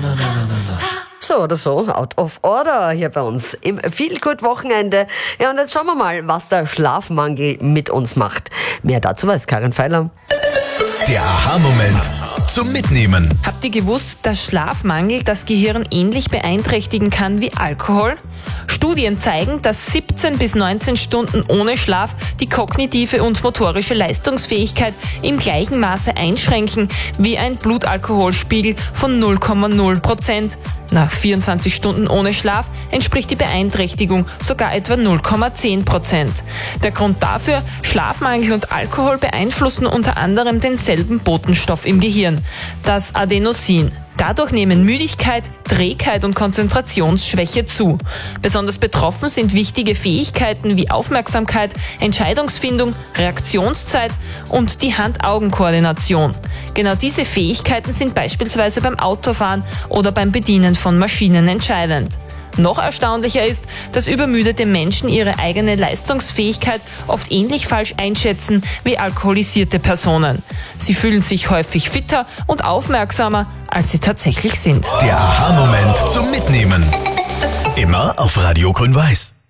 So oder so, out of order hier bei uns im Feel-Good-Wochenende. Ja, und jetzt schauen wir mal, was der Schlafmangel mit uns macht. Mehr dazu weiß Karin Feiler. Der Aha-Moment zum Mitnehmen. Habt ihr gewusst, dass Schlafmangel das Gehirn ähnlich beeinträchtigen kann wie Alkohol? Studien zeigen, dass 17 bis 19 Stunden ohne Schlaf die kognitive und motorische Leistungsfähigkeit im gleichen Maße einschränken wie ein Blutalkoholspiegel von 0,0%. Nach 24 Stunden ohne Schlaf entspricht die Beeinträchtigung sogar etwa 0,10%. Der Grund dafür: Schlafmangel und Alkohol beeinflussen unter anderem denselben Botenstoff im Gehirn, das Adenosin. Dadurch nehmen Müdigkeit, Trägheit und Konzentrationsschwäche zu. Besonders betroffen sind wichtige Fähigkeiten wie Aufmerksamkeit, Entscheidungsfindung, Reaktionszeit und die Hand-Augen-Koordination. Genau diese Fähigkeiten sind beispielsweise beim Autofahren oder beim Bedienen von Maschinen entscheidend. Noch erstaunlicher ist, dass übermüdete Menschen ihre eigene Leistungsfähigkeit oft ähnlich falsch einschätzen wie alkoholisierte Personen. Sie fühlen sich häufig fitter und aufmerksamer, als sie tatsächlich sind. Der Aha-Moment zum Mitnehmen. Immer auf Radio Grün-Weiß.